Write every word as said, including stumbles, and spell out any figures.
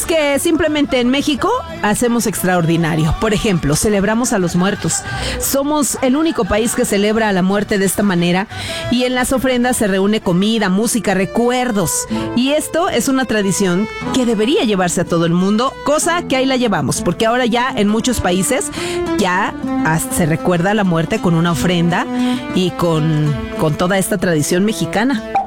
que simplemente en México hacemos extraordinario. Por ejemplo, celebramos a los muertos. Somos el único país que celebra a la muerte de esta manera y en las ofrendas se reúne comida, música, recuerdos. Y esto es una tradición que debería llevarse a todo el mundo, cosa que ahí la llevamos, porque ahora ya en muchos países ya se recuerda la muerte con una ofrenda y con, con toda esta tradición mexicana.